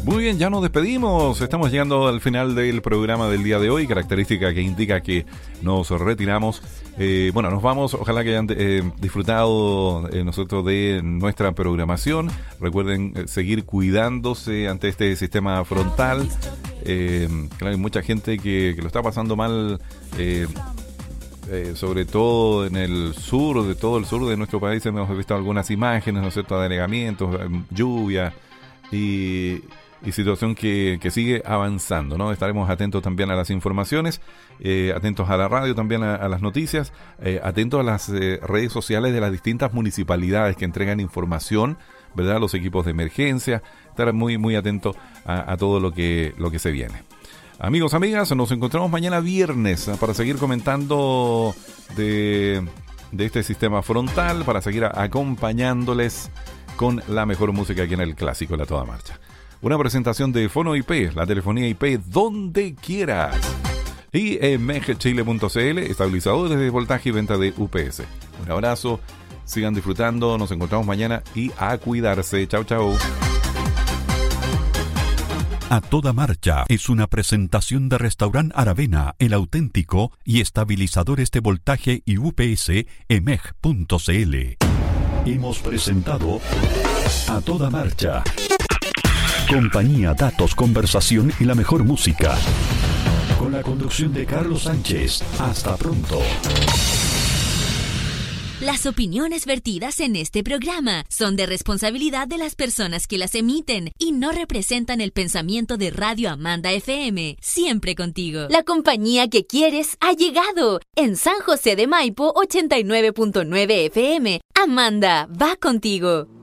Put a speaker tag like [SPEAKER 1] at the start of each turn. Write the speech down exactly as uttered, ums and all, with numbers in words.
[SPEAKER 1] Muy bien, ya nos despedimos. Estamos llegando al final del programa del día de hoy, característica que indica que nos retiramos. Eh, bueno, nos vamos. Ojalá que hayan eh, disfrutado eh, nosotros de nuestra programación. Recuerden eh, seguir cuidándose ante este sistema frontal. Eh, claro, hay mucha gente que, que lo está pasando mal, eh, eh, sobre todo en el sur, de todo el sur de nuestro país. Hemos visto algunas imágenes, ¿no es cierto?, de anegamientos, lluvia y... y situación que, que sigue avanzando, ¿no? Estaremos atentos también a las informaciones, eh, atentos a la radio, también a, a las noticias, eh, atentos a las eh, redes sociales de las distintas municipalidades que entregan información, ¿verdad? Los equipos de emergencia, estar muy, muy atentos a, a todo lo que, lo que se viene. Amigos, amigas, nos encontramos mañana viernes ¿eh? para seguir comentando de, de este sistema frontal, para seguir a, acompañándoles con la mejor música aquí en el Clásico de la Toda Marcha. Una presentación de Fono I P, la telefonía I P donde quieras. Y en mej chile punto c l, estabilizadores de voltaje y venta de U P S. Un abrazo, sigan disfrutando, nos encontramos mañana y a cuidarse. Chau, chau.
[SPEAKER 2] A Toda Marcha es una presentación de Restaurant Aravena, El Auténtico, y estabilizadores de voltaje y U P S en mej punto c l. Hemos presentado A Toda Marcha. Compañía, datos, conversación y la mejor música. Con la conducción de Carlos Sánchez. Hasta pronto.
[SPEAKER 3] Las opiniones vertidas en este programa son de responsabilidad de las personas que las emiten y no representan el pensamiento de Radio Amanda F M. Siempre contigo. La compañía que quieres ha llegado. En San José de Maipo, ochenta y nueve punto nueve F M. Amanda, va contigo.